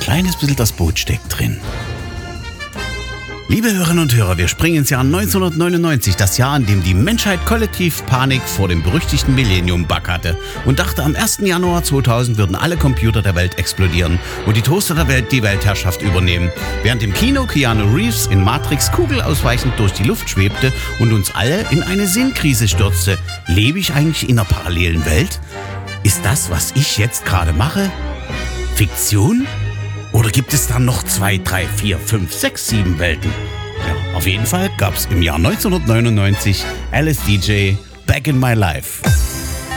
kleines bisschen das Boot steckt drin. Liebe Hörerinnen und Hörer, wir springen ins Jahr 1999, das Jahr, in dem die Menschheit kollektiv Panik vor dem berüchtigten Millennium-Bug hatte und dachte, am 1. Januar 2000 würden alle Computer der Welt explodieren und die Toaster der Welt die Weltherrschaft übernehmen. Während im Kino Keanu Reeves in Matrix kugelausweichend durch die Luft schwebte und uns alle in eine Sinnkrise stürzte. Lebe ich eigentlich in einer parallelen Welt? Ist das, was ich jetzt gerade mache, Fiktion? Oder gibt es dann noch 2, 3, 4, 5, 6, 7 Welten? Ja, auf jeden Fall gab es im Jahr 1999 LSDJ Back in My Life.